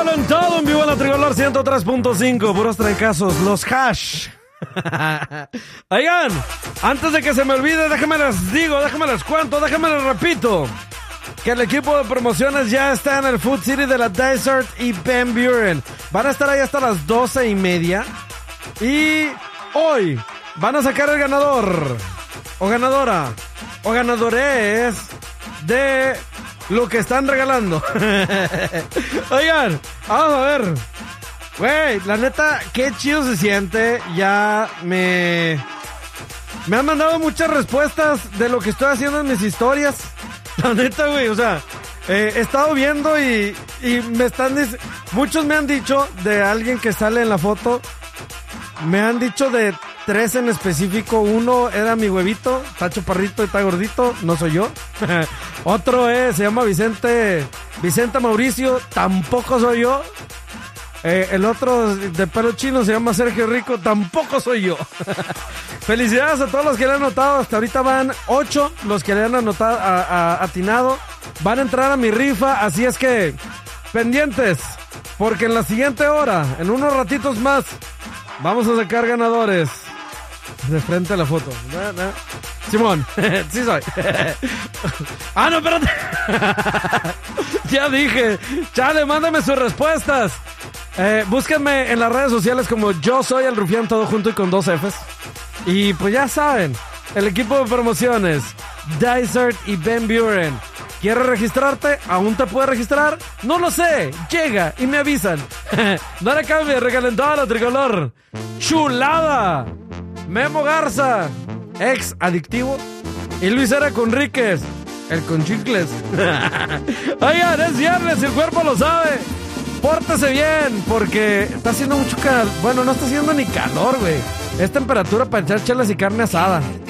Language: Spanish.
Recalentado en vivo en la Tricolor 103.5. Puros trancazos, los hash. Oigan, antes de que se me olvide, déjenme les cuento, déjenme les repito que el equipo de promociones ya está en el Food City de la Dysart y Van Buren. Van a estar ahí hasta las 12:30. Y hoy van a sacar el ganador o ganadora o ganadores de lo que están regalando. Oigan, vamos a ver. Güey, la neta, qué chido se siente. Ya me han mandado muchas respuestas de lo que estoy haciendo en mis historias. La neta, güey, o sea, he estado viendo y me están muchos me han dicho de alguien que sale en la foto. Me han dicho de 3 en específico. Uno era mi huevito, está chaparrito y está gordito, no soy yo. Otro se llama Vicente Mauricio, tampoco soy yo. El otro de pelo chino se llama Sergio Rico, tampoco soy yo. Felicidades a todos los que le han anotado. Hasta ahorita van 8 los que le han anotado, atinado. Van a entrar a mi rifa, así es que pendientes, porque en la siguiente hora, en unos ratitos más, vamos a sacar ganadores. De frente a la foto. Simón, sí soy. No, espérate. Ya dije. Chale, mándame sus respuestas. Búsquenme en las redes sociales como Yo Soy el Rufián, todo junto y con 2 Fs. Y pues ya saben, el equipo de promociones Dysart y Van Buren. ¿Quieres registrarte? ¿Aún te puedes registrar? No lo sé. Llega y me avisan. No le cambie, recalentado a la Tricolor. ¡Chulada! Memo Garza, ex adictivo. Y Luis Era Conríquez, el con chicles. Oigan, es viernes y el cuerpo lo sabe. Pórtese bien, porque está haciendo mucho calor. Bueno, no está haciendo ni calor, güey. Es temperatura para echar chelas y carne asada.